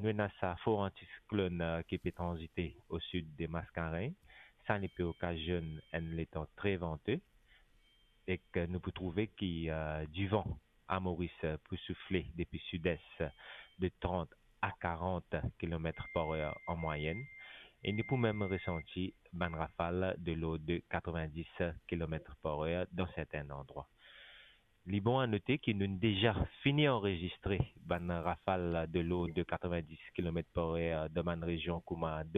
menace à fort anticyclone qui peut transiter au sud des Mascareins. Ça ne peut occasionner un temps très venteux et que nous pouvons trouver qu'il du vent à Maurice peut souffler depuis sud-est de 30 à 40 km par heure en moyenne. Et nous pouvons même ressentir une rafale de l'eau de 90 km par heure dans certains endroits. Il est bon à noter que nous avons déjà fini d'enregistrer une rafale de l'eau de 90 km par heure dans une région comme